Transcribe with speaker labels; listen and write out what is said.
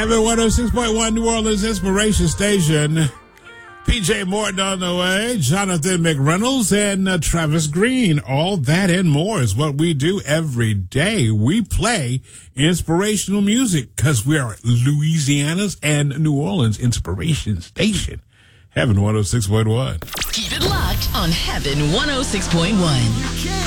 Speaker 1: Heaven 106.1 New Orleans Inspiration Station. PJ Morton on the way, Jonathan McReynolds, and Travis Green. All that and more is what we do every day. We play inspirational music because we are Louisiana's and New Orleans Inspiration Station. Heaven 106.1.
Speaker 2: Keep it locked on Heaven 106.1.